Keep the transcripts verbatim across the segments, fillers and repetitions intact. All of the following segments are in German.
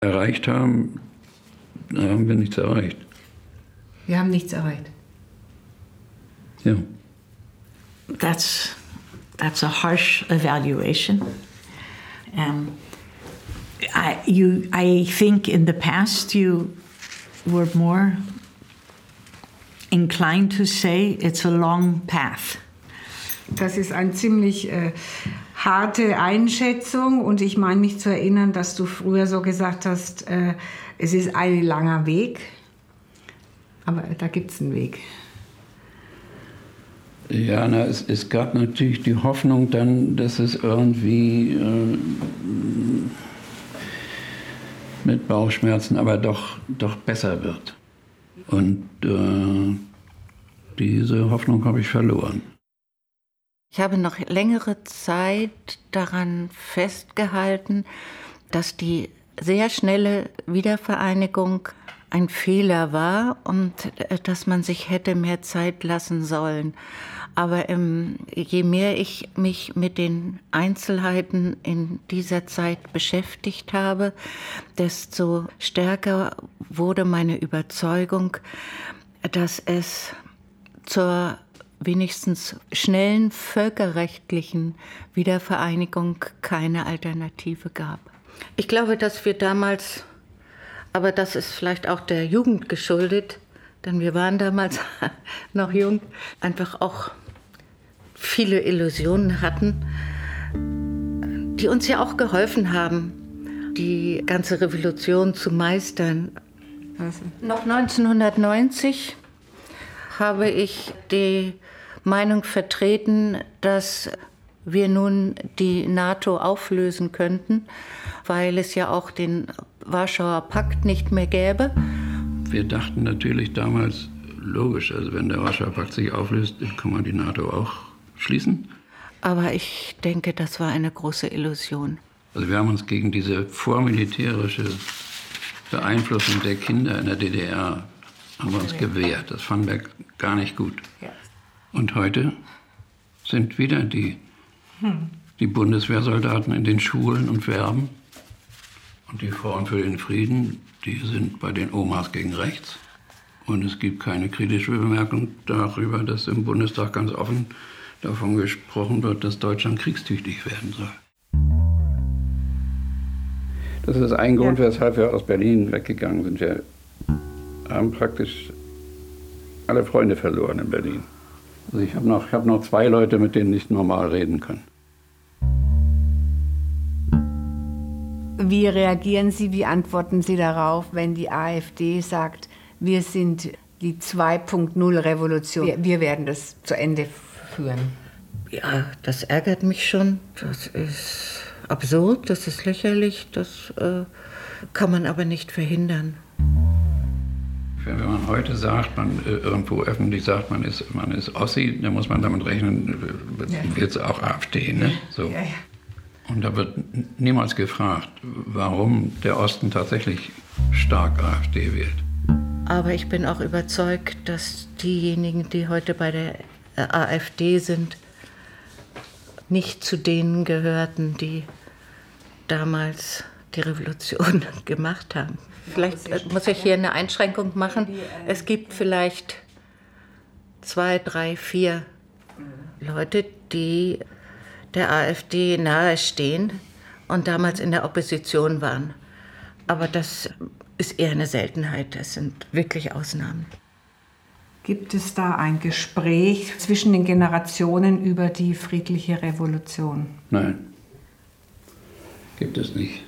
Erreicht haben, da haben wir nichts erreicht. Wir haben nichts erreicht. Ja. That's, that's a harsh evaluation. Um, I, you, I think in the past you were more inclined to say it's a long path. Das ist eine ziemlich äh, harte Einschätzung und ich meine mich zu erinnern, dass du früher so gesagt hast, äh, es ist ein langer Weg, aber da gibt es einen Weg. Ja, na, es, es gab natürlich die Hoffnung dann, dass es irgendwie äh, mit Bauchschmerzen aber doch, doch besser wird. Und äh, diese Hoffnung habe ich verloren. Ich habe noch längere Zeit daran festgehalten, dass die sehr schnelle Wiedervereinigung ein Fehler war und dass man sich hätte mehr Zeit lassen sollen. Aber ähm, je mehr ich mich mit den Einzelheiten in dieser Zeit beschäftigt habe, desto stärker wurde meine Überzeugung, dass es zur wenigstens schnellen völkerrechtlichen Wiedervereinigung keine Alternative gab. Ich glaube, dass wir damals, aber das ist vielleicht auch der Jugend geschuldet, denn wir waren damals noch jung, einfach auch viele Illusionen hatten, die uns ja auch geholfen haben, die ganze Revolution zu meistern. Also. Noch neunzehnhundertneunzig habe ich die Meinung vertreten, dass wir nun die NATO auflösen könnten, weil es ja auch den Warschauer Pakt nicht mehr gäbe. Wir dachten natürlich damals, logisch, also wenn der Warschauer Pakt sich auflöst, dann kann man die NATO auch schließen. Aber ich denke, das war eine große Illusion. Also wir haben uns gegen diese vormilitärische Beeinflussung der Kinder in der D D R haben wir uns gewehrt. Das fanden wir gar nicht gut. Und heute sind wieder die, die Bundeswehrsoldaten in den Schulen und werben. Und die Frauen für den Frieden, die sind bei den Omas gegen rechts. Und es gibt keine kritische Bemerkung darüber, dass im Bundestag ganz offen davon gesprochen wird, dass Deutschland kriegstüchtig werden soll. Das ist ein Grund, ja, weshalb wir aus Berlin weggegangen sind. Wir haben praktisch alle Freunde verloren in Berlin. Also ich habe noch, ich hab noch zwei Leute, mit denen ich normal reden kann. Wie reagieren Sie, wie antworten Sie darauf, wenn die AfD sagt, wir sind die zwei Punkt null Revolution, wir, wir werden das zu Ende führen? Ja, das ärgert mich schon. Das ist absurd, das ist lächerlich, das äh, kann man aber nicht verhindern. Wenn man heute sagt, man äh, irgendwo öffentlich sagt, man ist, man ist Ossi, dann muss man damit rechnen, äh, wird es auch AfD, ne? So. Ja, ja. Und da wird niemals gefragt, warum der Osten tatsächlich stark AfD wählt. Aber ich bin auch überzeugt, dass diejenigen, die heute bei der AfD sind, nicht zu denen gehörten, die damals die Revolution gemacht haben. Vielleicht muss ich hier eine Einschränkung machen. Es gibt vielleicht zwei, drei, vier Leute, die der AfD nahestehen und damals in der Opposition waren. Aber das ist eher eine Seltenheit. Das sind wirklich Ausnahmen. Gibt es da ein Gespräch zwischen den Generationen über die friedliche Revolution? Nein, gibt es nicht.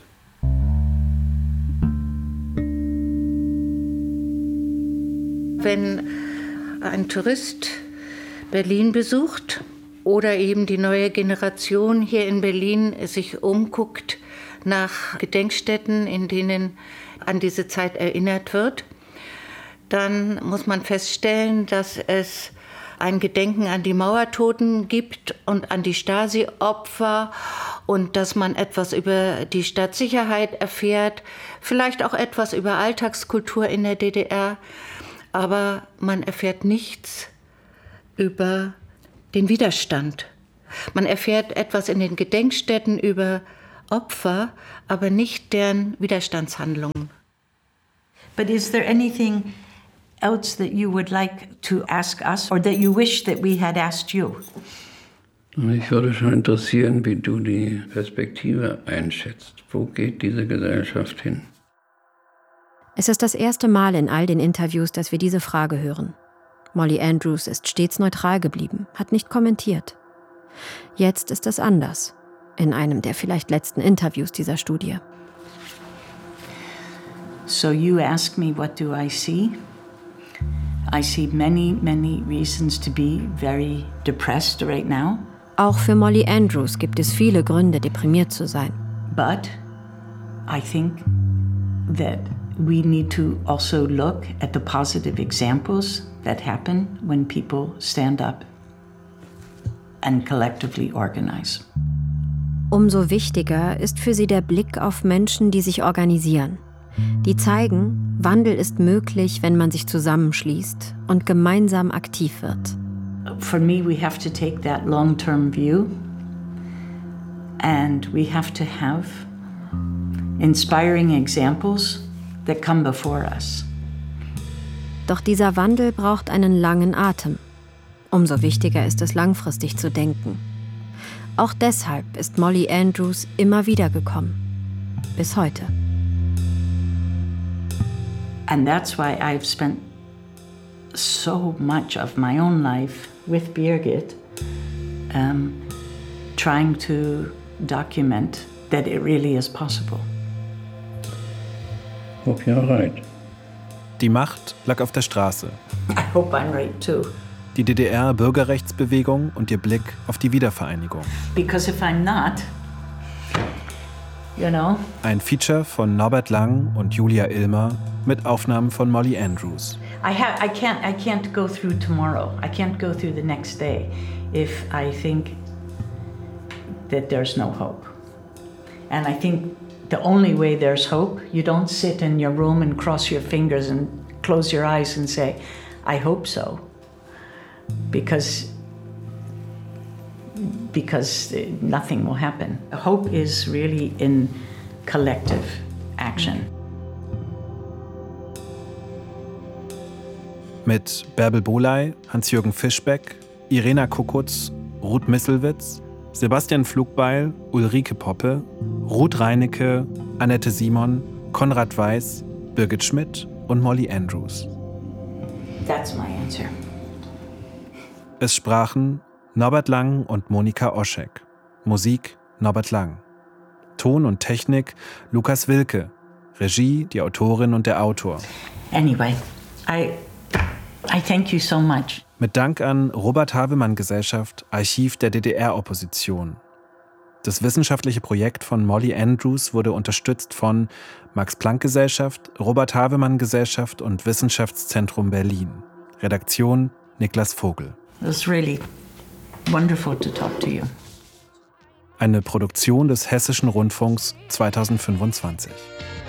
Wenn ein Tourist Berlin besucht oder eben die neue Generation hier in Berlin sich umguckt nach Gedenkstätten, in denen an diese Zeit erinnert wird, dann muss man feststellen, dass es ein Gedenken an die Mauertoten gibt und an die Stasi-Opfer und dass man etwas über die Stadtsicherheit erfährt, vielleicht auch etwas über Alltagskultur in der D D R, aber man erfährt nichts über den Widerstand. Man erfährt etwas in den Gedenkstätten über Opfer, aber nicht deren Widerstandshandlungen. But is there anything else that you would like to ask us or that you wish that we had asked you? Mich würde schon interessieren, wie du die Perspektive einschätzt. Wo geht diese Gesellschaft hin? Es ist das erste Mal in all den Interviews, dass wir diese Frage hören. Molly Andrews ist stets neutral geblieben, hat nicht kommentiert. Jetzt ist es anders, in einem der vielleicht letzten Interviews dieser Studie. So you ask me, what do I see? I see many, many reasons to be very depressed right now. Auch für Molly Andrews gibt es viele Gründe, deprimiert zu sein. But I think that we need to also look at the positive examples that happen when people stand up and collectively organize. Umso wichtiger ist für sie der Blick auf Menschen, die sich organisieren. Die zeigen, Wandel ist möglich, wenn man sich zusammenschließt und gemeinsam aktiv wird. For me, we have to take that long-term view, and we have to have inspiring examples that come before us. Doch dieser Wandel braucht einen langen Atem. Umso wichtiger ist es, langfristig zu denken. Auch deshalb ist Molly Andrews immer wieder gekommen. Bis heute. And that's why I've spent so much of my own life with Birgit um, trying to document that it really is possible. Hope you're right. Die Macht lag auf der Straße. I hope I'm right too. Die D D R-Bürgerrechtsbewegung und ihr Blick auf die Wiedervereinigung. Because if I'm not, you know. Ein Feature von Norbert Lang und Julia Illmer mit Aufnahmen von Molly Andrews. I have I can't I can't go through tomorrow. I can't go through the next day if I think that there's no hope. And I think the only way there's hope, you don't sit in your room and cross your fingers and close your eyes and say, I hope so. Because because nothing will happen. Hope is really in collective action. Mit Bärbel Bohley, Hans-Jürgen Fischbeck, Irena Kukutz, Ruth Misselwitz, Sebastian Flugbeil, Ulrike Poppe, Ruth Reinecke, Annette Simon, Konrad Weiß, Birgit Schmidt und Molly Andrews. That's my answer. Es sprachen Norbert Lang und Monika Oschek. Musik Norbert Lang. Ton und Technik Lukas Wilke. Regie die Autorin und der Autor. Anyway, I I thank you so much. Mit Dank an Robert-Havemann-Gesellschaft, Archiv der D D R-Opposition. Das wissenschaftliche Projekt von Molly Andrews wurde unterstützt von Max-Planck-Gesellschaft, Robert-Havemann-Gesellschaft und Wissenschaftszentrum Berlin. Redaktion Niklas Vogel. It was really wonderful to talk to you. Eine Produktion des Hessischen Rundfunks zweitausendfünfundzwanzig.